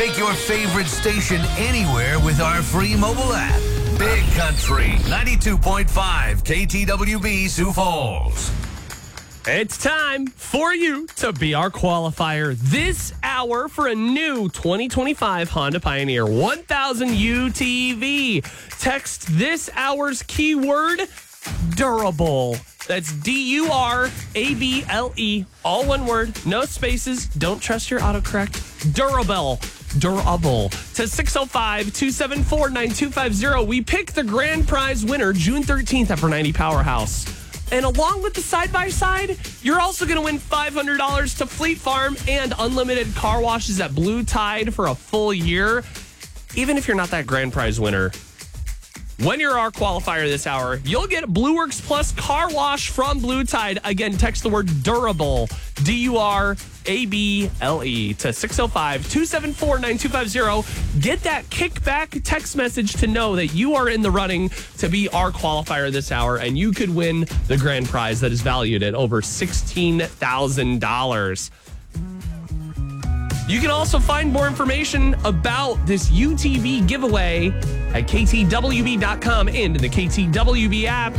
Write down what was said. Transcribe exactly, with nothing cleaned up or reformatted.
Take your favorite station anywhere with our free mobile app. Big Country ninety-two point five K T W B Sioux Falls. It's time for you to be our qualifier this hour for a new twenty twenty-five Honda Pioneer one thousand U T V. Text this hour's keyword, durable. That's D U R A B L E, all one word, no spaces. Don't trust your autocorrect. Durable. Durable. To six oh five, two seven four, nine two five zero. We pick the grand prize winner June thirteenth at Per ninety Powerhouse. And along with the side-by-side, you're also going to win five hundred dollars to Fleet Farm and unlimited car washes at Blue Tide for a full year. Even if you're not that grand prize winner, when you're our qualifier this hour, you'll get Blue Works Plus car wash from Blue Tide. Again, text the word durable, D U R A B L E, to six oh five, two seven four, nine two five zero. Get that kickback text message to know that you are in the running to be our qualifier this hour, and you could win the grand prize that is valued at over sixteen thousand dollars. You can also find more information about this U T V giveaway at K T W B dot com and in the K T W B app.